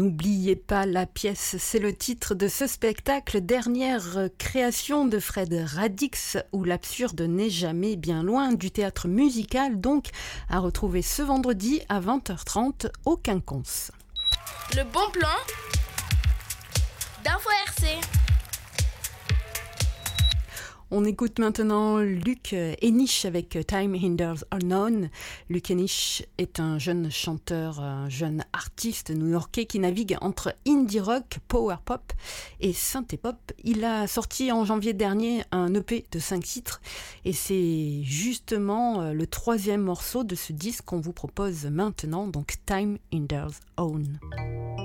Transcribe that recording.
N'oubliez pas la pièce, c'est le titre de ce spectacle, dernière création de Fred Radix, où l'absurde n'est jamais bien loin du théâtre musical, donc à retrouver ce vendredi à 20h30 au Quinconce. Le bon plan d'Info RC. On écoute maintenant Luc Henich avec Time Hinders Unknown. Luc Henich est un jeune chanteur, un jeune artiste new-yorkais qui navigue entre indie rock, power pop et synthé pop. Il a sorti en janvier dernier un EP de 5 titres et c'est justement le 3e morceau de ce disque qu'on vous propose maintenant, donc Time Hinders Unknown.